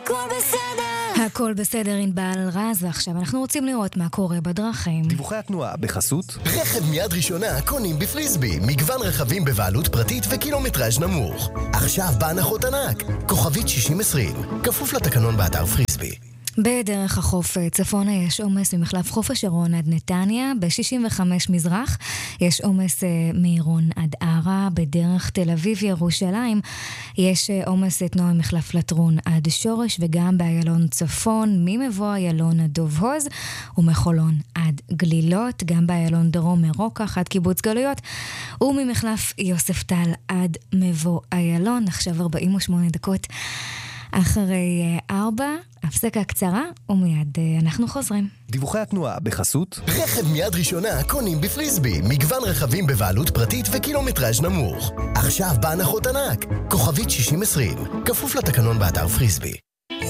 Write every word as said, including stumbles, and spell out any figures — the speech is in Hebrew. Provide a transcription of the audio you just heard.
הכל בסדר. הכל בסדר עם בעל רז, ועכשיו אנחנו רוצים לראות מה קורה בדרכים. דיווחי התנועה בחסות רכב מיד ראשונה קונים בפריסבי, מגוון רכבים בבעלות פרטית וקילומטראז' נמוך. עכשיו בהנחות ענק, כוכבית שישים עשרים, כפוף לתקנון באתר פריסבי. בדרך החוף צפונה יש עומס ממחלף חוף השרון עד נתניה, ב-שישים וחמש מזרח יש עומס מעירון עד ערה, בדרך תל אביב ירושלים יש עומס תנועה ממחלף לטרון עד שורש, וגם באיילון צפון ממבוא איילון עד דוב הוז ומחולון עד גלילות, גם באיילון דרום מרוקח עד קיבוץ גלויות וממחלף יוסף טל עד מבוא איילון. עכשיו ארבעים ושמונה דקות אחרי ארבע, הפסקה קצרה ומיד אנחנו חוזרים. דיווחי התנועה בחסות רכב מיד ראשונה קונים בפריסבי, מגוון רכבים בבעלות פרטית וקילומטראז' נמוך. עכשיו בהנחות ענק, כוכבית שישים עשרים, כפוף לתקנון באתר פריסבי.